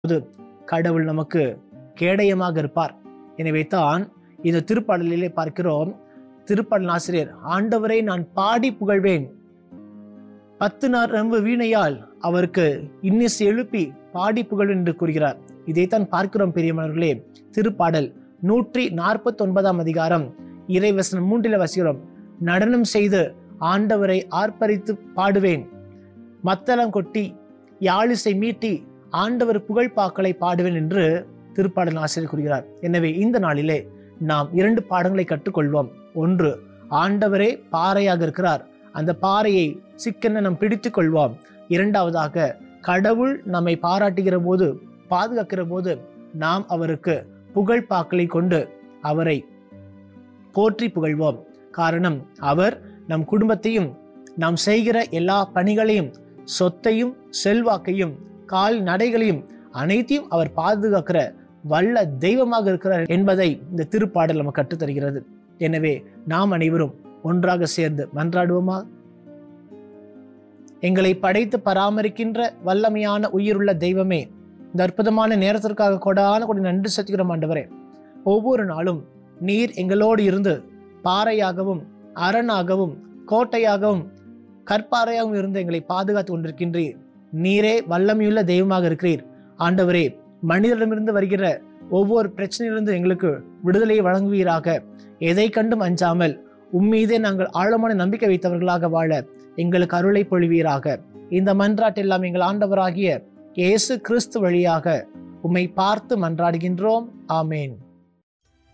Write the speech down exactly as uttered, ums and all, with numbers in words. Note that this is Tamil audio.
கடவுள் நமக்கு கேடயமாக இருப்பார். எனவே தான் இந்த திருப்பாடலிலே பார்க்கிறோம், திருப்பாடல் ஆசிரியர் ஆண்டவரை நான் பாடி புகழ்வேன், பத்து நரம்பு வீணையால் அவருக்கு இன்னிசை எழுப்பி பாடி புகழ்வேன் என்று கூறுகிறார். இதைத்தான் பார்க்கிறோம் பிரியமானவர்களே. திருப்பாடல் நூற்றி நாற்பத்தி ஒன்பதாம் அதிகாரம் இறைவசனம் மூன்றில வசிக்கிறோம், நடனம் செய்து ஆண்டவரை ஆர்ப்பரித்து பாடுவேன், மத்தளம் கொட்டி யாழிசை மீட்டி ஆண்டவர் புகழ்பாக்களை பாடுவேன் என்று திருப்பாடல் ஆசிரியர் கூறுகிறார். எனவே இந்த நாளிலே நாம் இரண்டு பாடங்களை கற்றுக்கொள்வோம். ஒன்று, ஆண்டவரே பாறையாக இருக்கிறார், அந்த பாறையை சிக்கென நாம் பிடித்துக் கொள்வோம். இரண்டாவதாக, கடவுள் நம்மை பாராட்டுகிற போது, பாதுகாக்கிற போது நாம் அவருக்கு புகழ்பாக்களை கொண்டு அவரை போற்றி புகழ்வோம். காரணம், அவர் நம் குடும்பத்தையும் நாம் செய்கிற எல்லா பணிகளையும், சொத்தையும், செல்வாக்கையும், கால் நடைகளையும் அனைத்தையும் அவர் பாதுகாக்கிற வல்ல தெய்வமாக இருக்கிறார் என்பதை இந்த திருப்பாடல் நமக்கு கற்றுத்தருகிறது. எனவே நாம் அனைவரும் ஒன்றாக சேர்ந்து மன்றாடுவோமா? எங்களை படைத்து பராமரிக்கின்ற வல்லமையான உயிருள்ள தெய்வமே, இந்த அற்புதமான நேரத்திற்காக கொடான கொடி நன்றி செலுத்துகிறோம் ஆண்டவரே. ஒவ்வொரு நாளும் நீர் எங்களோடு இருந்து பாறையாகவும் அரணாகவும் கோட்டையாகவும் கற்பாறையாகவும் இருந்து எங்களை பாதுகாத்து கொண்டிருக்கின்றீர். நீரே வல்லமையுள்ள தெய்வமாக இருக்கிறீர் ஆண்டவரே. மனிதரிடமிருந்து வருகிற ஒவ்வொரு பிரச்சனையிலிருந்து எங்களுக்கு விடுதலையை வழங்குவீராக. எதை கண்டும் அஞ்சாமல் உம்மீதே நாங்கள் ஆழமான நம்பிக்கை வைத்தவர்களாக வாழ எங்களுக்கு அருளை பொழிவீராக. இந்த மன்றாட்டெல்லாம் எங்கள் ஆண்டவராகிய இயேசு கிறிஸ்து வழியாக உம்மை பார்த்து மன்றாடுகின்றோம். ஆமேன்.